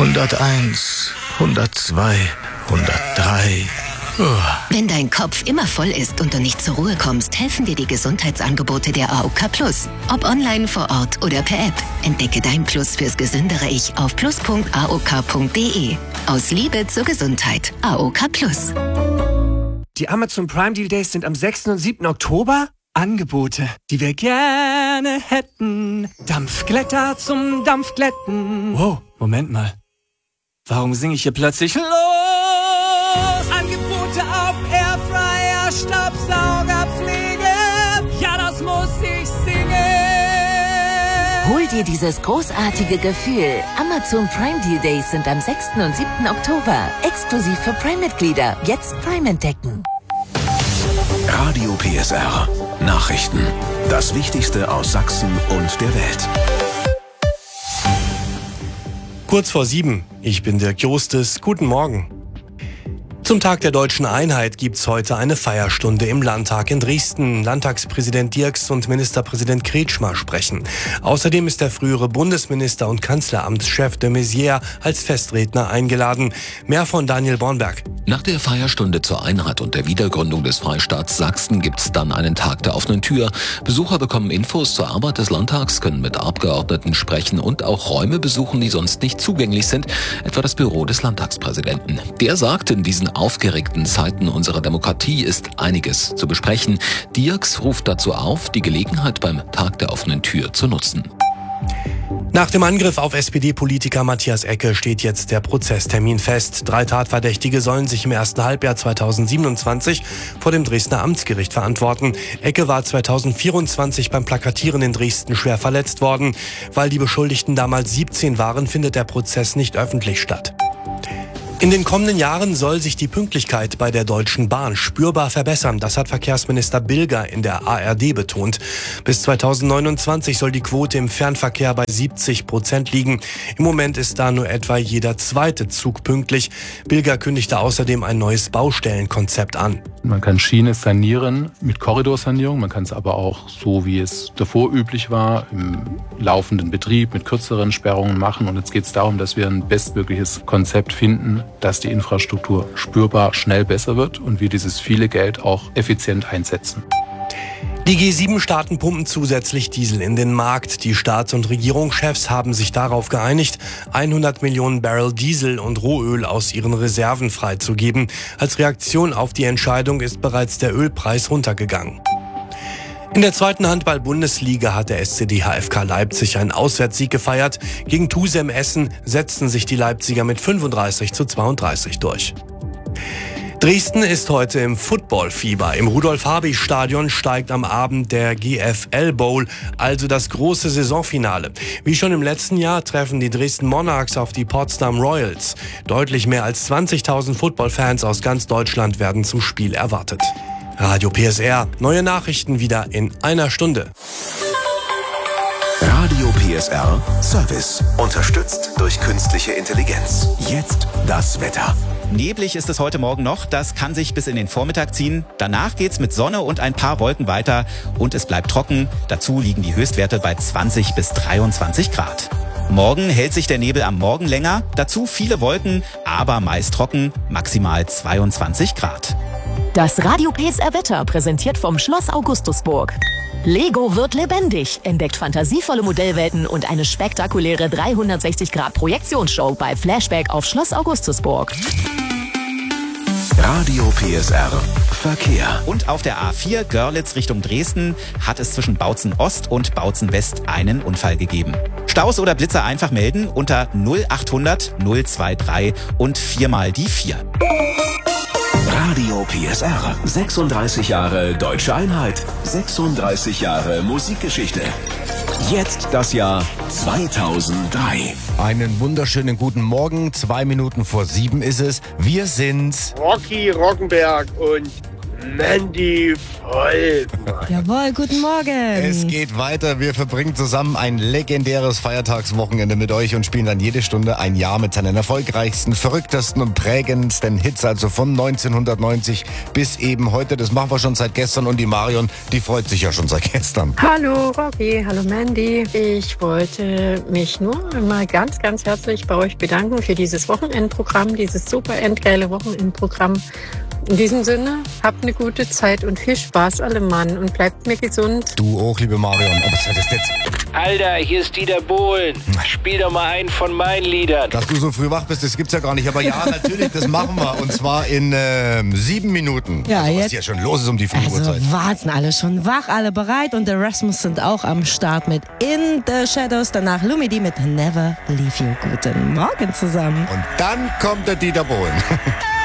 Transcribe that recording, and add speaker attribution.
Speaker 1: 101, 102, 103.
Speaker 2: Wenn dein Kopf immer voll ist und du nicht zur Ruhe kommst, helfen dir die Gesundheitsangebote der AOK Plus. Ob online, vor Ort oder per App. Entdecke dein Plus fürs gesündere Ich auf plus.aok.de. Aus Liebe zur Gesundheit. AOK Plus.
Speaker 3: Die Amazon Prime Deal Days sind am 6. und 7. Oktober. Angebote, die wir gerne hätten. Dampfglätter zum Dampfglätten. Wow, Moment mal. Warum singe ich hier plötzlich los? Angebote auf Airfryer, Staubsaugerpflege. Ja, das muss ich singen.
Speaker 4: Hol dir dieses großartige Gefühl. Amazon Prime Deal Days sind am 6. und 7. Oktober. Exklusiv für Prime-Mitglieder. Jetzt Prime entdecken.
Speaker 5: Radio PSR. Nachrichten. Das Wichtigste aus Sachsen und der Welt.
Speaker 6: Kurz vor 7. Ich bin Dirk Jostes. Guten Morgen. Zum Tag der Deutschen Einheit gibt's heute eine Feierstunde im Landtag in Dresden. Landtagspräsident Dirks und Ministerpräsident Kretschmer sprechen. Außerdem ist der frühere Bundesminister und Kanzleramtschef de Maizière als Festredner eingeladen. Mehr von Daniel Bornberg.
Speaker 7: Nach der Feierstunde zur Einheit und der Wiedergründung des Freistaats Sachsen gibt's dann einen Tag der offenen Tür. Besucher bekommen Infos zur Arbeit des Landtags, können mit Abgeordneten sprechen und auch Räume besuchen, die sonst nicht zugänglich sind, etwa das Büro des Landtagspräsidenten. Der sagt, in diesen aufgeregten Zeiten unserer Demokratie ist einiges zu besprechen. Dirks ruft dazu auf, die Gelegenheit beim Tag der offenen Tür zu nutzen.
Speaker 6: Nach dem Angriff auf SPD-Politiker Matthias Ecke steht jetzt der Prozesstermin fest. 3 Tatverdächtige sollen sich im ersten Halbjahr 2027 vor dem Dresdner Amtsgericht verantworten. Ecke war 2024 beim Plakatieren in Dresden schwer verletzt worden. Weil die Beschuldigten damals 17 waren, findet der Prozess nicht öffentlich statt. In den kommenden Jahren soll sich die Pünktlichkeit bei der Deutschen Bahn spürbar verbessern. Das hat Verkehrsminister Bilger in der ARD betont. Bis 2029 soll die Quote im Fernverkehr bei 70% liegen. Im Moment ist da nur etwa jeder zweite Zug pünktlich. Bilger kündigte außerdem ein neues Baustellenkonzept an.
Speaker 8: Man kann Schiene sanieren mit Korridorsanierung. Man kann es aber auch so, wie es davor üblich war, im laufenden Betrieb mit kürzeren Sperrungen machen. Und jetzt geht es darum, dass wir ein bestmögliches Konzept finden, dass die Infrastruktur spürbar schnell besser wird und wir dieses viele Geld auch effizient einsetzen.
Speaker 6: Die G7-Staaten pumpen zusätzlich Diesel in den Markt. Die Staats- und Regierungschefs haben sich darauf geeinigt, 100 Millionen Barrel Diesel und Rohöl aus ihren Reserven freizugeben. Als Reaktion auf die Entscheidung ist bereits der Ölpreis runtergegangen. In der 2. Handball-Bundesliga hat der SCD HFK Leipzig einen Auswärtssieg gefeiert. Gegen Tusem Essen setzten sich die Leipziger mit 35:32 durch. Dresden ist heute im Footballfieber. Im Rudolf-Habich-Stadion steigt am Abend der GFL Bowl, also das große Saisonfinale. Wie schon im letzten Jahr treffen die Dresden Monarchs auf die Potsdam Royals. Deutlich mehr als 20.000 Footballfans aus ganz Deutschland werden zum Spiel erwartet. Radio PSR, neue Nachrichten wieder in einer Stunde.
Speaker 5: Radio PSR Service. Unterstützt durch künstliche Intelligenz. Jetzt das Wetter.
Speaker 9: Neblig ist es heute Morgen noch, das kann sich bis in den Vormittag ziehen. Danach geht's mit Sonne und ein paar Wolken weiter und es bleibt trocken. Dazu liegen die Höchstwerte bei 20 bis 23 Grad. Morgen hält sich der Nebel am Morgen länger, dazu viele Wolken, aber meist trocken, maximal 22 Grad.
Speaker 10: Das Radio PSR Wetter präsentiert vom Schloss Augustusburg. Lego wird lebendig, entdeckt fantasievolle Modellwelten und eine spektakuläre 360-Grad-Projektionsshow bei Flashback auf Schloss Augustusburg.
Speaker 5: Radio PSR Verkehr.
Speaker 9: Und auf der A4 Görlitz Richtung Dresden hat es zwischen Bautzen Ost und Bautzen West einen Unfall gegeben. Staus oder Blitzer einfach melden unter 0800 023 und 4 mal die 4.
Speaker 5: Radio PSR. 36 Jahre Deutsche Einheit. 36 Jahre Musikgeschichte. Jetzt das Jahr 2003.
Speaker 1: Einen wunderschönen guten Morgen. 2 Minuten vor 7 ist es. Wir sind
Speaker 11: Rocky Rockenberg und Mandy voll.
Speaker 12: Jawohl, guten Morgen.
Speaker 13: Es geht weiter. Wir verbringen zusammen ein legendäres Feiertagswochenende mit euch und spielen dann jede Stunde ein Jahr mit seinen erfolgreichsten, verrücktesten und prägendsten Hits, also von 1990 bis eben heute. Das machen wir schon seit gestern und die Marion, die freut sich ja schon seit gestern.
Speaker 14: Hallo Rocky, hallo Mandy. Ich wollte mich nur mal ganz, ganz herzlich bei euch bedanken für dieses Wochenendprogramm, dieses super endgeile Wochenendprogramm. In diesem Sinne, habt eine gute Zeit und viel Spaß alle Mann und bleibt mir gesund.
Speaker 13: Du auch, liebe Marion. Oh, was war das jetzt?
Speaker 11: Alter, hier ist Dieter Bohlen. Spiel doch mal einen von meinen Liedern.
Speaker 13: Dass du so früh wach bist, das gibt's ja gar nicht. Aber ja, natürlich, das machen wir. Und zwar in 7 Minuten.
Speaker 12: Ja,
Speaker 13: also, was
Speaker 12: jetzt
Speaker 13: hier schon los ist um die 5 Uhr
Speaker 12: Also
Speaker 13: Zeit.
Speaker 12: warten alle schon wach, alle bereit und der Rasmus sind auch am Start mit In the Shadows. Danach Lumidi mit Never Leave You. Guten Morgen zusammen.
Speaker 13: Und dann kommt der Dieter Bohlen.